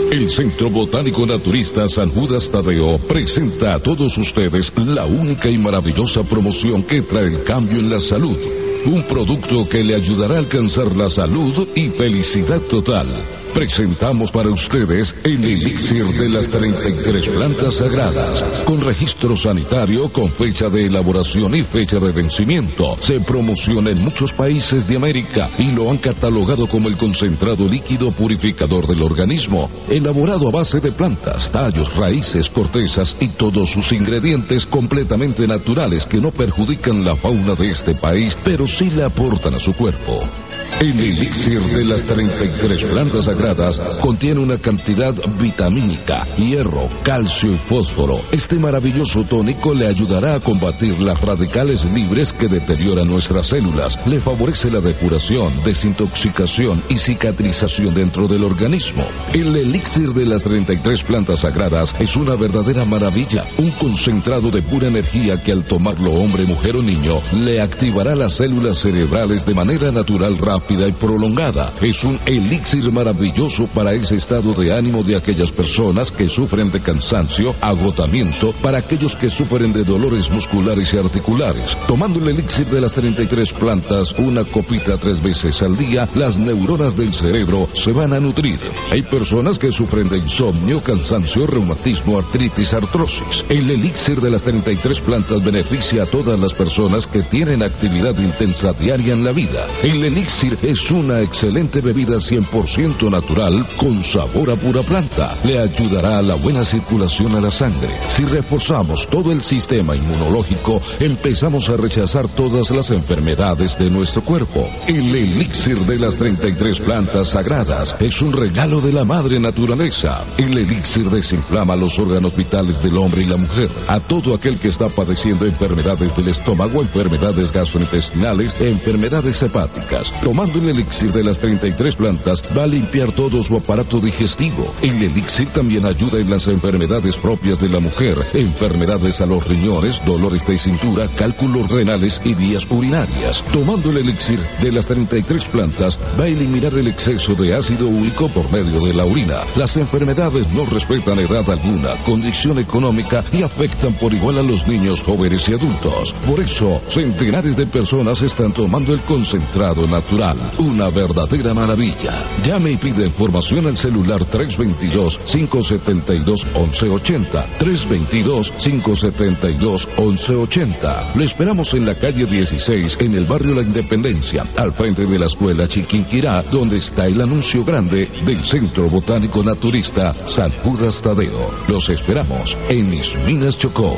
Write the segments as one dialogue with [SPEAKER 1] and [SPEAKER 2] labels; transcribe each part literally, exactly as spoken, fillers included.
[SPEAKER 1] El Centro Botánico Naturista San Judas Tadeo presenta a todos ustedes la única y maravillosa promoción que trae el cambio en la salud. Un producto que le ayudará a alcanzar la salud y felicidad total. Presentamos para ustedes el elixir de las treinta y tres plantas sagradas, con registro sanitario, con fecha de elaboración y fecha de vencimiento. Se promociona en muchos países de América y lo han catalogado como el concentrado líquido purificador del organismo, elaborado a base de plantas, tallos, raíces, cortezas y todos sus ingredientes completamente naturales que no perjudican la fauna de este país, pero sí le aportan a su cuerpo. El elixir de las treinta y tres plantas sagradas contiene una cantidad vitamínica, hierro, calcio y fósforo. Este maravilloso tónico le ayudará a combatir las radicales libres que deterioran nuestras células. Le favorece la depuración, desintoxicación y cicatrización dentro del organismo. El elixir de las treinta y tres plantas sagradas es una verdadera maravilla. Un concentrado de pura energía que al tomarlo hombre, mujer o niño, le activará las células cerebrales de manera natural, rápida y prolongada. Es un elixir maravilloso para ese estado de ánimo de aquellas personas que sufren de cansancio, agotamiento, para aquellos que sufren de dolores musculares y articulares. Tomando el elixir de las treinta y tres plantas, una copita tres veces al día, las neuronas del cerebro se van a nutrir. Hay personas que sufren de insomnio, cansancio, reumatismo, artritis, artrosis. El elixir de las treinta y tres plantas beneficia a todas las personas que tienen actividad intensa diaria en la vida. El elixir es una excelente bebida cien por ciento natural con sabor a pura planta. Le ayudará a la buena circulación a la sangre. Si reforzamos todo el sistema inmunológico, empezamos a rechazar todas las enfermedades de nuestro cuerpo. El elixir de las treinta y tres plantas sagradas es un regalo de la madre naturaleza. El elixir desinflama los órganos vitales del hombre y la mujer. A todo aquel que está padeciendo enfermedades del estómago, enfermedades gastrointestinales, enfermedades hepáticas. Tomando el elixir de las treinta y tres plantas, va a limpiar todo su aparato digestivo. El elixir también ayuda en las enfermedades propias de la mujer, enfermedades a los riñones, dolores de cintura, cálculos renales y vías urinarias. Tomando el elixir de las treinta y tres plantas, va a eliminar el exceso de ácido úrico por medio de la orina. Las enfermedades no respetan edad alguna, condición económica y afectan por igual a los niños, jóvenes y adultos. Por eso, centenares de personas están tomando el concentrado natural. Una verdadera maravilla. Llame y pide información al celular tres dos dos, cinco siete dos, once ochenta. tres dos dos, cinco siete dos, once ochenta. Lo esperamos en la calle dieciséis, en el barrio La Independencia, al frente de la escuela Chiquinquirá, donde está el anuncio grande del Centro Botánico Naturista San Judas Tadeo. Los esperamos en Isminas, Chocó.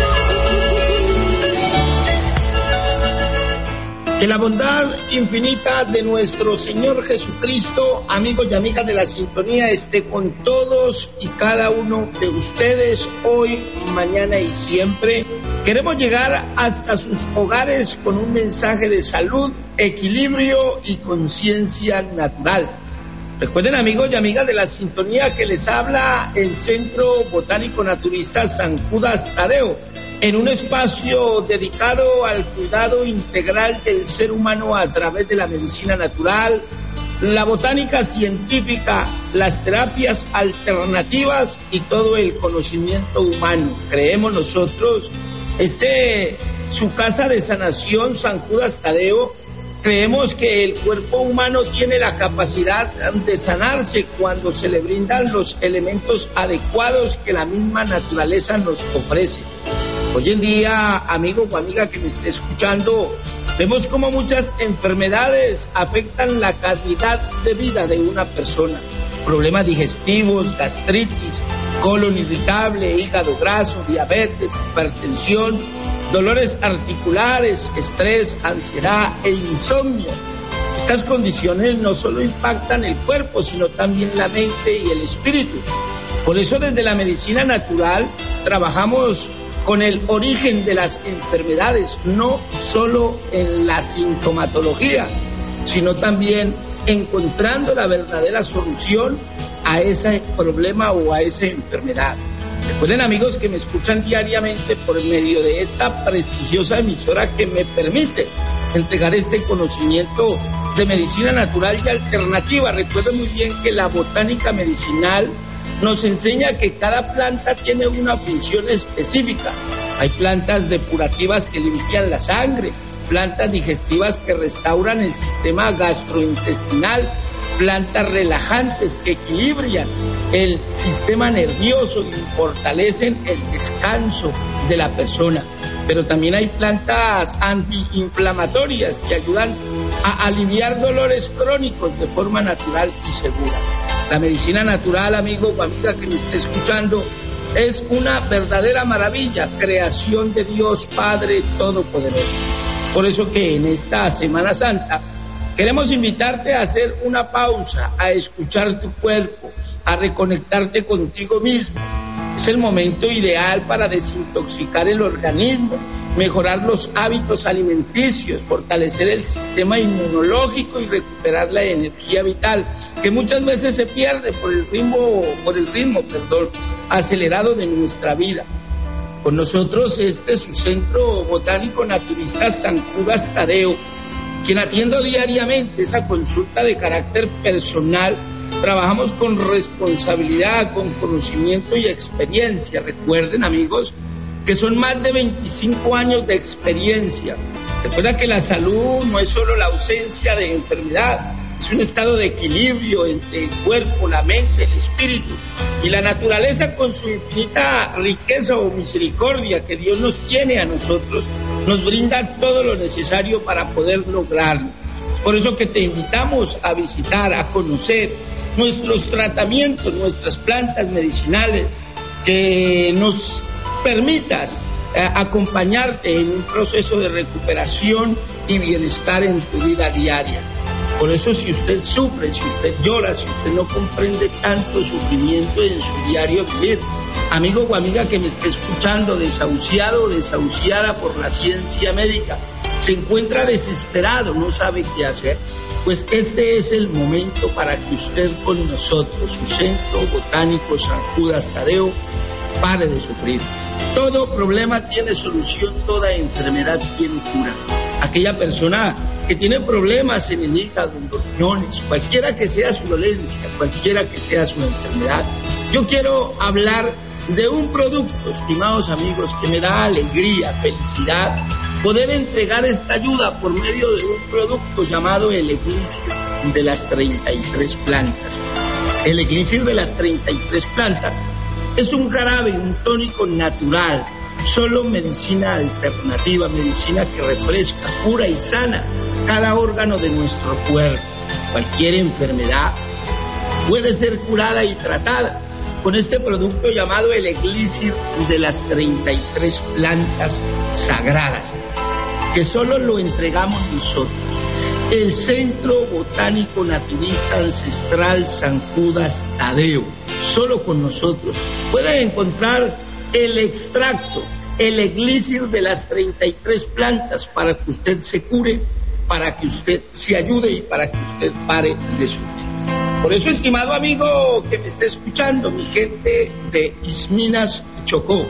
[SPEAKER 2] Que la bondad infinita de nuestro Señor Jesucristo, amigos y amigas de la sintonía, esté con todos y cada uno de ustedes hoy, mañana y siempre. Queremos llegar hasta sus hogares con un mensaje de salud, equilibrio y conciencia natural. Recuerden, amigos y amigas de la sintonía, que les habla el Centro Botánico Naturista San Judas Tadeo, en un espacio dedicado al cuidado integral del ser humano a través de la medicina natural, la botánica científica, las terapias alternativas y todo el conocimiento humano. Creemos nosotros, este, su casa de sanación, San Judas Tadeo, creemos que el cuerpo humano tiene la capacidad de sanarse cuando se le brindan los elementos adecuados que la misma naturaleza nos ofrece. Hoy en día, amigo o amiga que me esté escuchando, vemos cómo muchas enfermedades afectan la calidad de vida de una persona. Problemas digestivos, gastritis, colon irritable, hígado graso, diabetes, hipertensión, dolores articulares, estrés, ansiedad e insomnio. Estas condiciones no solo impactan el cuerpo, sino también la mente y el espíritu. Por eso, desde la medicina natural trabajamos con el origen de las enfermedades, no solo en la sintomatología, sino también encontrando la verdadera solución a ese problema o a esa enfermedad. Recuerden, amigos, que me escuchan diariamente por medio de esta prestigiosa emisora que me permite entregar este conocimiento de medicina natural y alternativa. Recuerden muy bien que la botánica medicinal nos enseña que cada planta tiene una función específica. Hay plantas depurativas que limpian la sangre, plantas digestivas que restauran el sistema gastrointestinal, plantas relajantes que equilibran el sistema nervioso y fortalecen el descanso de la persona. Pero también hay plantas antiinflamatorias que ayudan a aliviar dolores crónicos de forma natural y segura. La medicina natural, amigo o amiga que me esté escuchando, es una verdadera maravilla, creación de Dios Padre Todopoderoso. Por eso que en esta Semana Santa queremos invitarte a hacer una pausa, a escuchar tu cuerpo, a reconectarte contigo mismo. Es el momento ideal para desintoxicar el organismo, mejorar los hábitos alimenticios, fortalecer el sistema inmunológico y recuperar la energía vital, que muchas veces se pierde por el ritmo, por el ritmo, perdón, acelerado de nuestra vida. Con nosotros este es su Centro Botánico Naturista San Judas Tadeo, quien atiendo diariamente esa consulta de carácter personal. Trabajamos con responsabilidad, con conocimiento y experiencia. Recuerden, amigos, que son más de veinticinco años de experiencia. Recuerda que la salud no es solo la ausencia de enfermedad, es un estado de equilibrio entre el cuerpo, la mente, el espíritu. Y la naturaleza, con su infinita riqueza o misericordia que Dios nos tiene a nosotros, nos brinda todo lo necesario para poder lograrlo. Por eso que te invitamos a visitar, a conocer nuestros tratamientos, nuestras plantas medicinales, que nos permitas eh, acompañarte en un proceso de recuperación y bienestar en tu vida diaria. Por eso, si usted sufre, si usted llora, si usted no comprende tanto sufrimiento en su diario vivir, amigo o amiga que me esté escuchando, desahuciado o desahuciada por la ciencia médica, se encuentra desesperado, no sabe qué hacer, pues este es el momento para que usted con nosotros, su Centro Botánico San Judas Tadeo, pare de sufrir. Todo problema tiene solución, toda enfermedad tiene cura. Aquella persona que tiene problemas en el hígado, en los riñones, cualquiera que sea su dolencia, cualquiera que sea su enfermedad, yo quiero hablar de un producto, estimados amigos, que me da alegría, felicidad, poder entregar esta ayuda por medio de un producto llamado el Elixir de las treinta y tres plantas. El Elixir de las treinta y tres plantas es un jarabe, un tónico natural, solo medicina alternativa, medicina que refresca, cura y sana cada órgano de nuestro cuerpo. Cualquier enfermedad puede ser curada y tratada con este producto llamado el Elixir de las treinta y tres plantas sagradas, que solo lo entregamos nosotros, el Centro Botánico Naturista Ancestral San Judas Tadeo. Solo con nosotros pueden encontrar el extracto, el Elixir de las treinta y tres plantas, para que usted se cure, para que usted se ayude y para que usted pare de sufrir. Por eso, estimado amigo que me está escuchando, mi gente de Isminas, Chocó,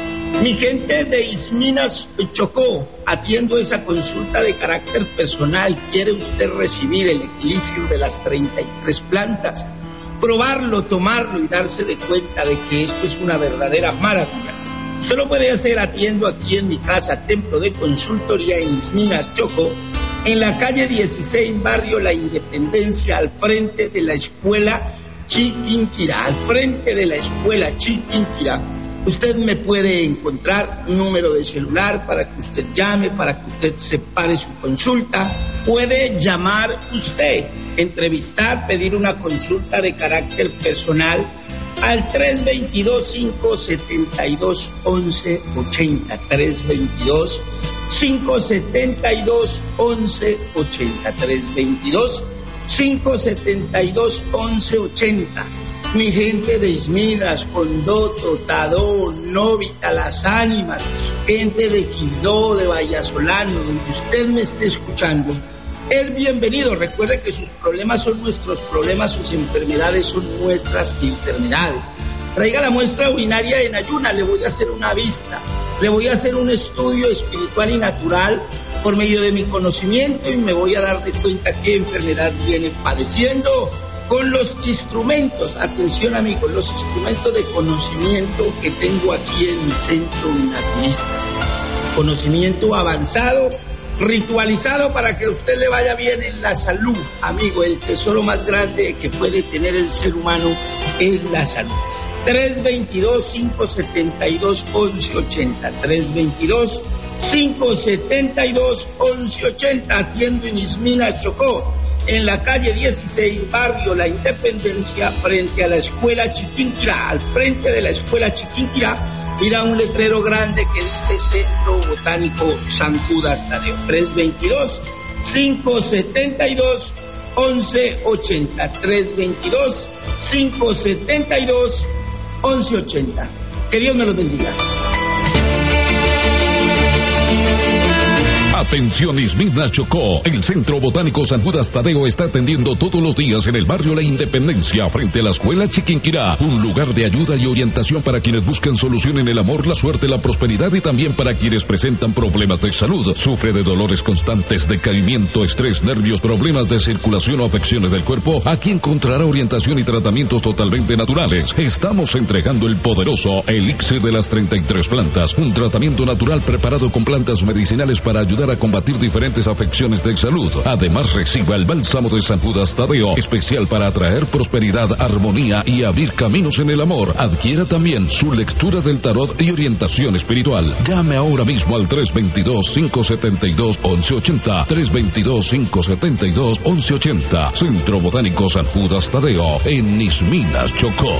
[SPEAKER 2] mi gente de Isminas, Chocó, atiendo esa consulta de carácter personal. ¿Quiere usted recibir el Elixir de las treinta y tres plantas? Probarlo, tomarlo y darse de cuenta de que esto es una verdadera maravilla. Usted lo puede hacer atiendo aquí en mi casa, Templo de Consultoría en Isminas, Chocó, en la calle dieciséis, barrio La Independencia, al frente de la escuela Chiquinquirá, al frente de la escuela Chiquinquirá. Usted me puede encontrar un número de celular para que usted llame, para que usted separe su consulta. Puede llamar usted, entrevistar, pedir una consulta de carácter personal al tres dos dos, cinco siete dos, once ochenta, tres dos dos, cinco siete dos, once ochenta, tres dos dos, cinco siete dos, once ochenta. Mi gente de Isminas, Condoto, Tadó, Novita, Las Ánimas, gente de Quindó, de Vallasolano, donde usted me esté escuchando, es bienvenido. Recuerde que sus problemas son nuestros problemas, sus enfermedades son nuestras enfermedades. Traiga la muestra urinaria en ayuna, le voy a hacer una vista, le voy a hacer un estudio espiritual y natural por medio de mi conocimiento y me voy a dar de cuenta qué enfermedad viene padeciendo con los instrumentos, atención amigos, los instrumentos de conocimiento que tengo aquí en mi centro naturista. Conocimiento avanzado, ritualizado para que a usted le vaya bien en la salud. Amigo, el tesoro más grande que puede tener el ser humano es la salud. tres veintidós, cinco setenta y dos, once ochenta. tres veintidós, cinco setenta y dos, once ochenta. Atiendo en Ismina, Chocó, en la calle dieciséis, barrio La Independencia, frente a la escuela Chiquinquirá. Al frente de la escuela Chiquinquirá, mira un letrero grande que dice Centro Botánico San Judas Tadeo. tres veintidós, cinco setenta y dos, once ochenta. tres veintidós, cinco setenta y dos, once ochenta. Que Dios me los bendiga.
[SPEAKER 1] Atención Ismina, Chocó, el Centro Botánico San Judas Tadeo está atendiendo todos los días en el barrio La Independencia, frente a la escuela Chiquinquirá, un lugar de ayuda y orientación para quienes buscan solución en el amor, la suerte, la prosperidad y también para quienes presentan problemas de salud, sufre de dolores constantes, decaimiento, estrés, nervios, problemas de circulación o afecciones del cuerpo. Aquí encontrará orientación y tratamientos totalmente naturales. Estamos entregando el poderoso Elixir de las treinta y tres plantas, un tratamiento natural preparado con plantas medicinales para ayudar a combatir diferentes afecciones de salud. Además, reciba el bálsamo de San Judas Tadeo, especial para atraer prosperidad, armonía y abrir caminos en el amor. Adquiera también su lectura del tarot y orientación espiritual. Llame ahora mismo al tres veintidós, cinco setenta y dos, once ochenta. tres veintidós, cinco setenta y dos, once ochenta. Centro Botánico San Judas Tadeo, en Isminas, Chocó.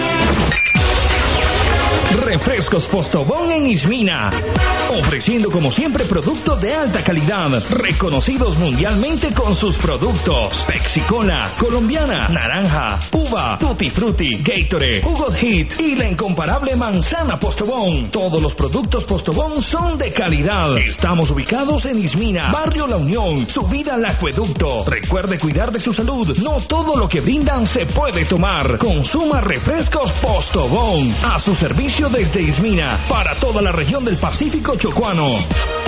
[SPEAKER 3] Refrescos Postobón en Ismina, ofreciendo como siempre productos de alta calidad, reconocidos mundialmente con sus productos: Pepsi Cola, colombiana, naranja, uva, Tutti Frutti, Gatorade, Jugo Hit y la incomparable manzana Postobón. Todos los productos Postobón son de calidad. Estamos ubicados en Ismina, barrio La Unión, subida al acueducto. Recuerde cuidar de su salud, no todo lo que brindan se puede tomar. Consuma refrescos Postobón, a su servicio desde Ismina, para toda la región del Pacífico chocuano.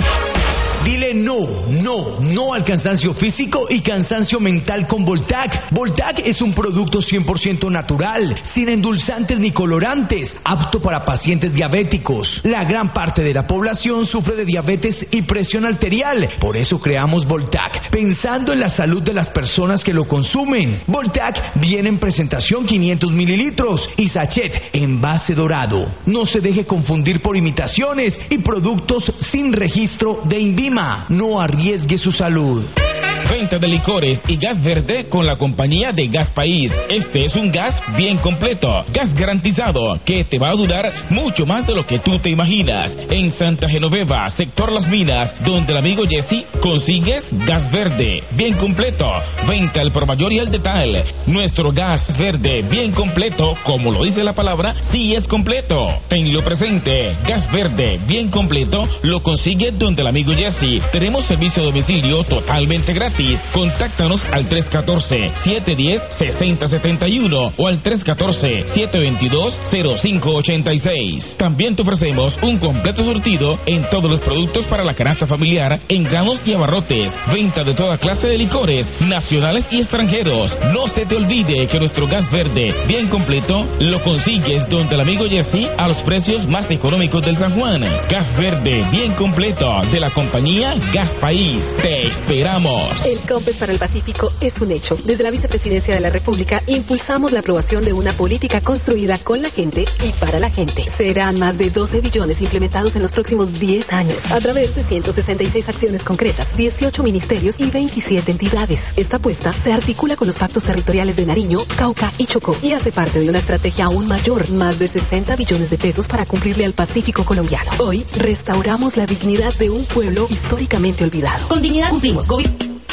[SPEAKER 4] Dile no, no, no al cansancio físico y cansancio mental con Voltac. Voltac es un producto cien por ciento natural, sin endulzantes ni colorantes, apto para pacientes diabéticos. La gran parte de la población sufre de diabetes y presión arterial. Por eso creamos Voltac, pensando en la salud de las personas que lo consumen. Voltac viene en presentación quinientos mililitros y sachet envase dorado. No se deje confundir por imitaciones y productos sin registro de INVIMA. No arriesgue su salud.
[SPEAKER 5] Venta de licores y gas verde con la compañía de Gas País. Este es un gas bien completo, gas garantizado, que te va a durar mucho más de lo que tú te imaginas. En Santa Genoveva, sector Las Minas, donde el amigo Jesse, consigues gas verde bien completo. Venta al por mayor y al detalle. Nuestro gas verde bien completo, como lo dice la palabra, sí es completo. Tenlo presente, gas verde bien completo lo consigues donde el amigo Jesse. Tenemos servicio a domicilio totalmente gratis. Contáctanos al tres uno cuatro, siete uno cero, seis cero siete uno o al tres uno cuatro, siete dos dos, cero cinco ocho seis. También te ofrecemos un completo surtido en todos los productos para la canasta familiar, en granos y abarrotes. Venta de toda clase de licores, nacionales y extranjeros. No se te olvide que nuestro gas verde bien completo lo consigues donde el amigo Jesse a los precios más económicos del San Juan. Gas verde bien completo de la compañía Gas País. Te esperamos.
[SPEAKER 6] El COMPES para el Pacífico es un hecho. Desde la Vicepresidencia de la República impulsamos la aprobación de una política construida con la gente y para la gente. Serán más de doce billones implementados en los próximos diez años a través de ciento sesenta y seis acciones concretas, dieciocho ministerios y veintisiete entidades. Esta apuesta se articula con los pactos territoriales de Nariño, Cauca y Chocó y hace parte de una estrategia aún mayor, más de sesenta billones de pesos para cumplirle al Pacífico colombiano. Hoy restauramos la dignidad de un pueblo históricamente olvidado.
[SPEAKER 7] Con dignidad cumplimos. Gobi-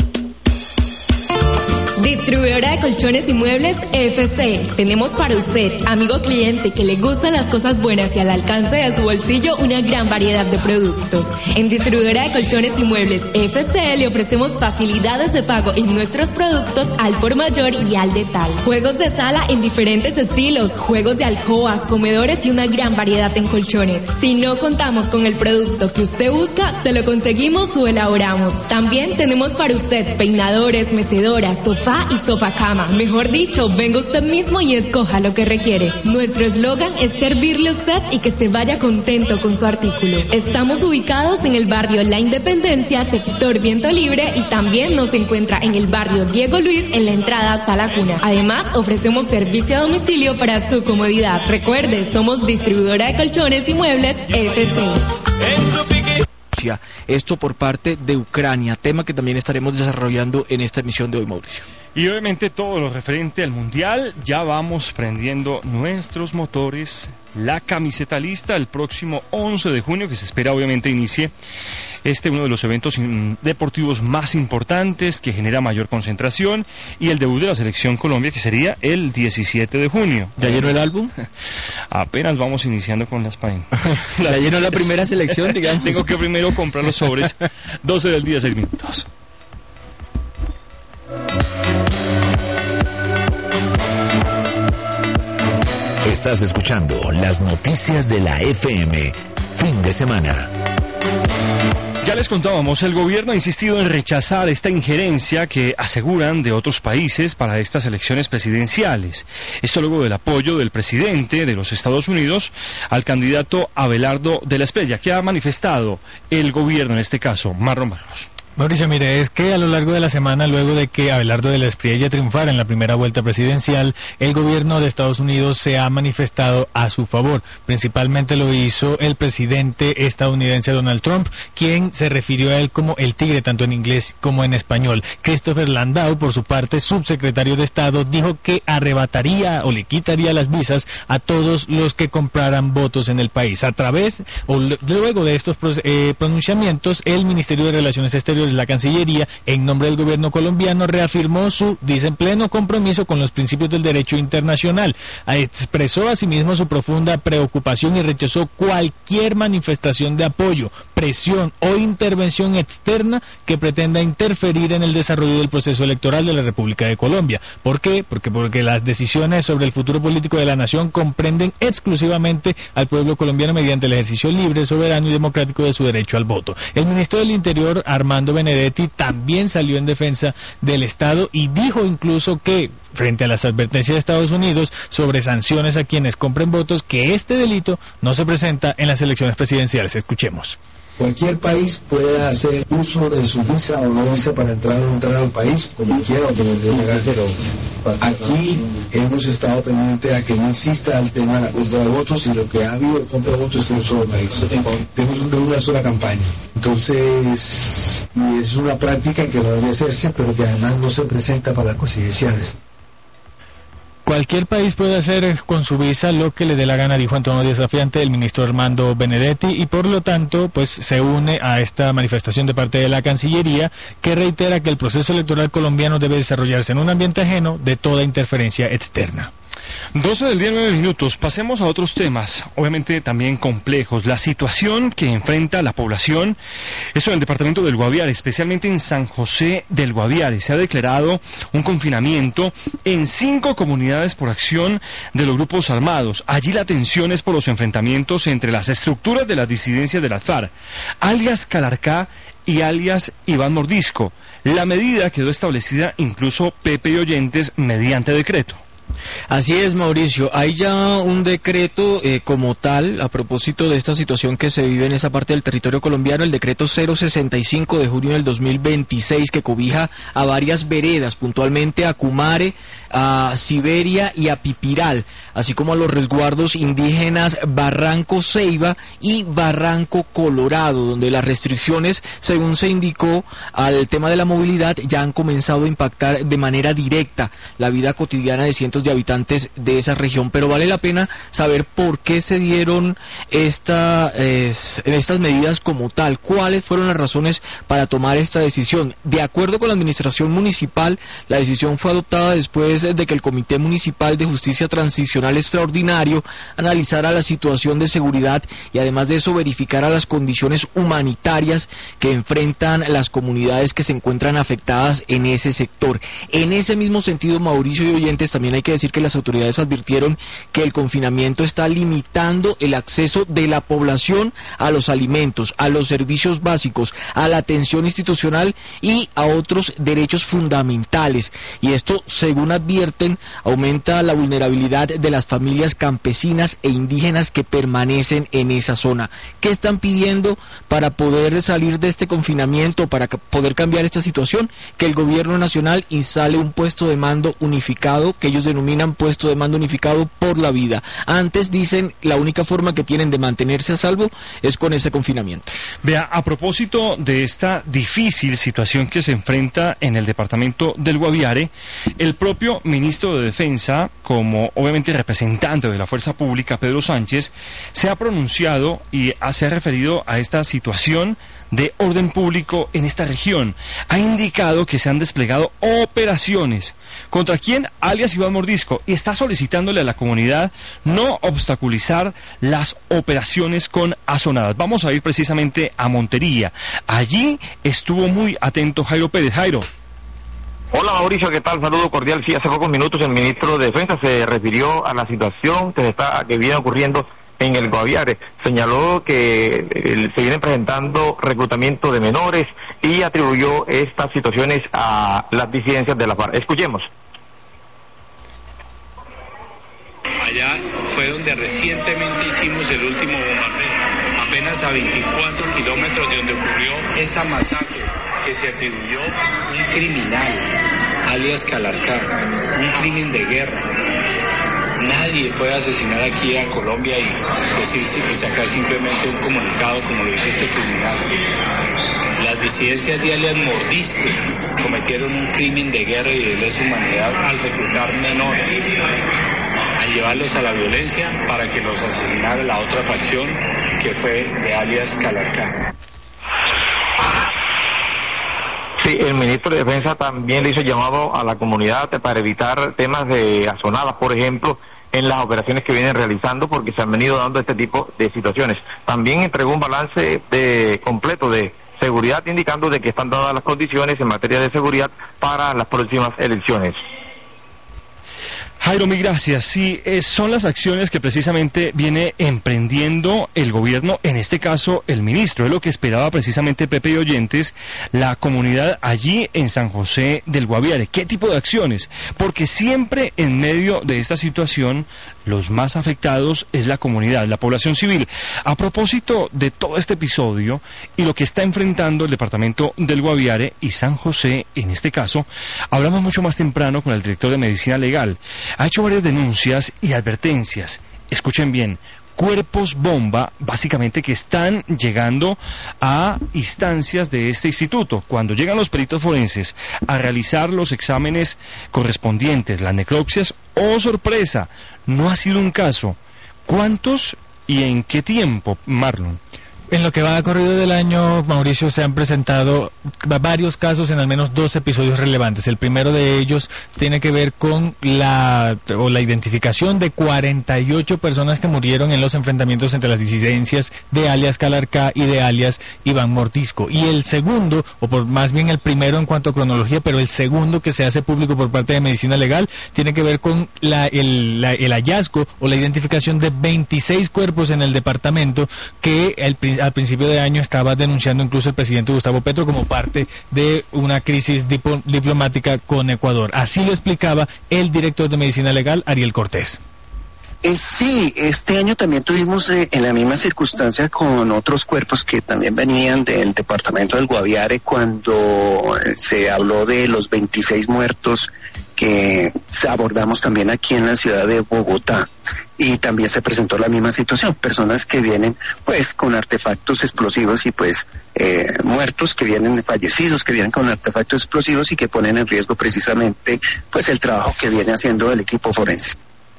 [SPEAKER 8] Distribuidora de colchones y muebles F C. Tenemos para usted, amigo cliente, que le gustan las cosas buenas y al alcance de su bolsillo, una gran variedad de productos. En Distribuidora de colchones y muebles F C le ofrecemos facilidades de pago en nuestros productos al por mayor y al detalle. Juegos de sala en diferentes estilos, juegos de alcobas, comedores y una gran variedad en colchones. Si no contamos con el producto que usted busca, se lo conseguimos o elaboramos. También tenemos para usted peinadores, mecedoras, sofás, sofá y sofá cama. Mejor dicho, venga usted mismo y escoja lo que requiere. Nuestro eslogan es servirle a usted y que se vaya contento con su artículo. Estamos ubicados en el barrio La Independencia, sector Viento Libre, y también nos encuentra en el barrio Diego Luis, en la entrada Sala Cuna. Además, ofrecemos servicio a domicilio para su comodidad. Recuerde, somos distribuidora de colchones y muebles F C.
[SPEAKER 7] Esto por parte de Ucrania, tema que también estaremos desarrollando en esta emisión de hoy, Mauricio.
[SPEAKER 9] Y obviamente todo lo referente al Mundial, ya vamos prendiendo nuestros motores, la camiseta lista el próximo once de junio, que se espera obviamente inicie este uno de los eventos deportivos más importantes, que genera mayor concentración, y el debut de la selección Colombia, que sería el diecisiete de junio.
[SPEAKER 7] ¿Ya llenó el álbum?
[SPEAKER 9] Apenas vamos iniciando con las páginas.
[SPEAKER 7] ¿Ya llenó la primera selección, digamos?
[SPEAKER 9] Tengo que primero comprar los sobres. doce del día, seis minutos.
[SPEAKER 10] Estás escuchando las noticias de la F M, fin de semana.
[SPEAKER 9] Ya les contábamos, el gobierno ha insistido en rechazar esta injerencia que aseguran de otros países para estas elecciones presidenciales. Esto luego del apoyo del presidente de los Estados Unidos al candidato Abelardo de la Espriella, que ha manifestado el gobierno en este caso. Marlon Barros.
[SPEAKER 11] Mauricio, mire, es que a lo largo de la semana, luego de que Abelardo de la Espriella triunfara en la primera vuelta presidencial, el gobierno de Estados Unidos se ha manifestado a su favor. Principalmente lo hizo el presidente estadounidense Donald Trump, quien se refirió a él como el tigre, tanto en inglés como en español. Christopher Landau, por su parte, subsecretario de Estado, dijo que arrebataría o le quitaría las visas a todos los que compraran votos en el país. A través, o luego de estos eh, pronunciamientos, el Ministerio de Relaciones Exteriores, la Cancillería, en nombre del gobierno colombiano, reafirmó su, dicen, pleno compromiso con los principios del derecho internacional. Expresó asimismo su profunda preocupación y rechazó cualquier manifestación de apoyo, presión o intervención externa que pretenda interferir en el desarrollo del proceso electoral de la República de Colombia. ¿Por qué? Porque, porque las decisiones sobre el futuro político de la nación comprenden exclusivamente al pueblo colombiano mediante el ejercicio libre, soberano y democrático de su derecho al voto. El ministro del Interior, Armando Benedetti, también salió en defensa del Estado y dijo incluso que, frente a las advertencias de Estados Unidos sobre sanciones a quienes compren votos, que este delito no se presenta en las elecciones presidenciales. Escuchemos.
[SPEAKER 12] Cualquier país puede hacer uso de su visa o no visa para entrar o no entrar al país, como quiera o como debe hacerlo. Aquí hemos estado pendientes a que no exista el tema de la compra de votos, y lo que ha habido de compra de votos es que un solo país. Tenemos una sola campaña. Entonces, y es una práctica que debe hacerse, pero que además no se presenta para las presidenciales.
[SPEAKER 11] Cualquier país puede hacer con su visa lo que le dé la gana, dijo en tono desafiante el ministro Armando Benedetti, y por lo tanto pues se une a esta manifestación de parte de la Cancillería, que reitera que el proceso electoral colombiano debe desarrollarse en un ambiente ajeno de toda interferencia externa.
[SPEAKER 9] doce del día, nueve minutos. Pasemos a otros temas, obviamente también complejos. La situación que enfrenta la población, esto en el departamento del Guaviare, especialmente en San José del Guaviare. Se ha declarado un confinamiento en cinco comunidades por acción de los grupos armados. Allí la tensión es por los enfrentamientos entre las estructuras de las disidencias de las FARC, alias Calarcá y alias Iván Mordisco. La medida quedó establecida incluso, Pepe y oyentes, mediante decreto.
[SPEAKER 7] Así es, Mauricio, hay ya un decreto eh, como tal a propósito de esta situación que se vive en esa parte del territorio colombiano, el decreto cero sesenta y cinco de junio del dos mil veintiséis, que cobija a varias veredas, puntualmente a Cumare, a Siberia y a Pipiral, así como a los resguardos indígenas Barranco Ceiba y Barranco Colorado, donde las restricciones, según se indicó, al tema de la movilidad ya han comenzado a impactar de manera directa la vida cotidiana de cientos de habitantes de esa región. Pero vale la pena saber por qué se dieron esta, eh, estas medidas como tal, cuáles fueron las razones para tomar esta decisión. De acuerdo con la administración municipal, la decisión fue adoptada después de que el Comité Municipal de Justicia Transicional Extraordinario analizara la situación de seguridad y además de eso verificara las condiciones humanitarias que enfrentan las comunidades que se encuentran afectadas en ese sector. En ese mismo sentido, Mauricio y oyentes, también hay que decir que las autoridades advirtieron que el confinamiento está limitando el acceso de la población a los alimentos, a los servicios básicos, a la atención institucional y a otros derechos fundamentales. Y esto, según advierten, aumenta la vulnerabilidad de las familias campesinas e indígenas que permanecen en esa zona. ¿Qué están pidiendo para poder salir de este confinamiento, para poder cambiar esta situación? Que el gobierno nacional instale un puesto de mando unificado, que ellos denominan puesto de mando unificado por la vida. Antes, dicen, la única forma que tienen de mantenerse a salvo es con ese confinamiento.
[SPEAKER 9] Vea, a propósito de esta difícil situación que se enfrenta en el departamento del Guaviare, el propio ministro de Defensa, como obviamente representante de la Fuerza Pública, Pedro Sánchez, se ha pronunciado y se ha referido a esta situación de orden público en esta región. Ha indicado que se han desplegado operaciones. ¿Contra quién? Alias Iván Mordisco. Y está solicitándole a la comunidad no obstaculizar las operaciones con azonadas. Vamos a ir precisamente a Montería. Allí estuvo muy atento Jairo Pérez. Jairo.
[SPEAKER 13] Hola Mauricio, ¿qué tal? Saludo cordial. Sí, hace pocos minutos el ministro de Defensa se refirió a la situación que, está, que viene ocurriendo en el Guaviare. Señaló que eh, se vienen presentando reclutamiento de menores y atribuyó estas situaciones a las disidencias de la FARC. Escuchemos.
[SPEAKER 14] Allá fue donde recientemente hicimos el último bombardeo, apenas a veinticuatro kilómetros de donde ocurrió esa masacre que se atribuyó un criminal, alias Calarcá, un crimen de guerra. Nadie puede asesinar aquí a Colombia y decirse y sacar simplemente un comunicado como lo hizo este criminal. Las disidencias de alias Mordisco cometieron un crimen de guerra y de lesa humanidad al reclutar menores, al llevarlos a la violencia para que los asesinara la otra facción que fue de alias Calarcá.
[SPEAKER 13] Sí, el ministro de Defensa también le hizo llamado a la comunidad para evitar temas de azonadas, por ejemplo, en las operaciones que vienen realizando, porque se han venido dando este tipo de situaciones. También entregó un balance de, completo de seguridad, indicando de que están dadas las condiciones en materia de seguridad para las próximas elecciones.
[SPEAKER 9] Jairo, mil gracias. Sí, eh, son las acciones que precisamente viene emprendiendo el gobierno, en este caso el ministro. Es lo que esperaba precisamente Pepe y oyentes, la comunidad allí en San José del Guaviare. ¿Qué tipo de acciones? Porque siempre en medio de esta situación los más afectados es la comunidad, la población civil. A propósito de todo este episodio y lo que está enfrentando el departamento del Guaviare y San José, en este caso, hablamos mucho más temprano con el director de Medicina Legal. Ha hecho varias denuncias y advertencias. Escuchen bien, cuerpos bomba, básicamente, que están llegando a instancias de este instituto. Cuando llegan los peritos forenses a realizar los exámenes correspondientes, las necropsias, ¡oh sorpresa!, no ha sido un caso. ¿Cuántos y en qué tiempo, Marlon?
[SPEAKER 11] En lo que va corrido del año, Mauricio, se han presentado varios casos en al menos dos episodios relevantes. El primero de ellos tiene que ver con la o la identificación de cuarenta y ocho personas que murieron en los enfrentamientos entre las disidencias de alias Calarcá y de alias Iván Mordisco. Y el segundo, o por más bien el primero en cuanto a cronología, pero el segundo que se hace público por parte de Medicina Legal, tiene que ver con la, el, la, el hallazgo o la identificación de veintiséis cuerpos en el departamento que el al principio de año estaba denunciando incluso el presidente Gustavo Petro como parte de una crisis dipo, diplomática con Ecuador. Así lo explicaba el director de Medicina Legal, Ariel Cortés.
[SPEAKER 15] Eh, sí, este año también tuvimos eh, en la misma circunstancia con otros cuerpos que también venían del departamento del Guaviare cuando eh, se habló de los veintiséis muertos que abordamos también aquí en la ciudad de Bogotá. Y también se presentó la misma situación, personas que vienen pues con artefactos explosivos y pues eh, muertos, que vienen fallecidos, que vienen con artefactos explosivos y que ponen en riesgo precisamente pues el trabajo que viene haciendo el equipo forense.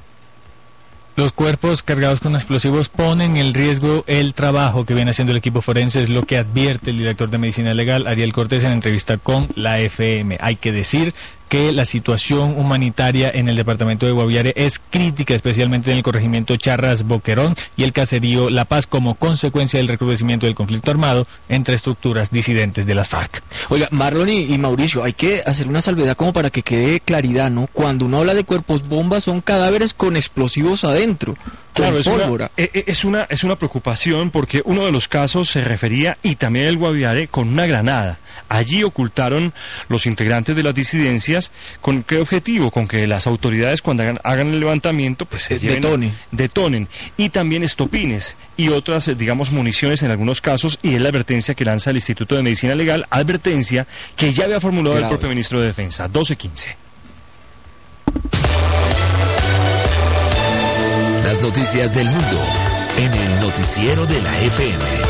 [SPEAKER 11] Los cuerpos cargados con explosivos ponen en riesgo el trabajo que viene haciendo el equipo forense, es lo que advierte el director de Medicina Legal, Ariel Cortés, en entrevista con la F M. Hay que decir que la situación humanitaria en el departamento de Guaviare es crítica, especialmente en el corregimiento Charras Boquerón y el caserío La Paz, como consecuencia del recrudecimiento del conflicto armado entre estructuras disidentes de las FARC.
[SPEAKER 7] Oiga, Marlon y, y Mauricio, hay que hacer una salvedad como para que quede claridad, ¿no? Cuando uno habla de cuerpos bomba son cadáveres con explosivos adentro.
[SPEAKER 9] Claro, es una, es, una, es una preocupación porque uno de los casos se refería, y también el Guaviare, con una granada. Allí ocultaron los integrantes de las disidencias. ¿Con qué objetivo? Con que las autoridades, cuando hagan, hagan el levantamiento, pues se lleven,
[SPEAKER 7] detonen.
[SPEAKER 9] detonen. Y también estopines y otras, digamos, municiones en algunos casos, y es la advertencia que lanza el Instituto de Medicina Legal, advertencia que ya había formulado claro. el propio ministro de Defensa. doce quince.
[SPEAKER 10] Las noticias del mundo en el noticiero de la F M.